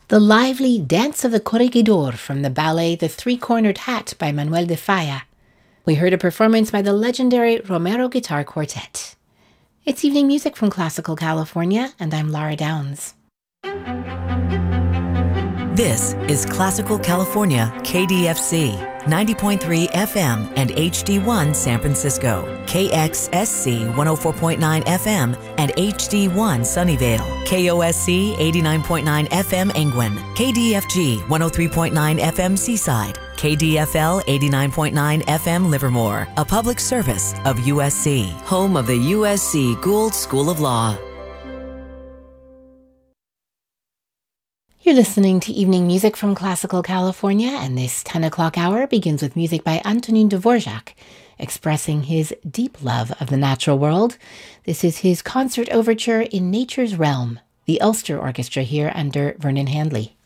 The lively Dance of the Corregidor from the ballet The Three-Cornered Hat by Manuel de Falla. We heard a performance by the legendary Romero Guitar Quartet. It's evening music from Classical California, and I'm Lara Downs. This is Classical California, KDFC, 90.3 FM and HD1 San Francisco, KXSC 104.9 FM and HD1 Sunnyvale, KOSC 89.9 FM Angwin, KDFG 103.9 FM Seaside, KDFL 89.9 FM Livermore, a public service of USC, home of the USC Gould School of Law. You're listening to Evening Music from Classical California, and this 10 o'clock hour begins with music by Antonin Dvorak, expressing his deep love of the natural world. This is his concert overture in Nature's Realm, the Ulster Orchestra here under Vernon Handley.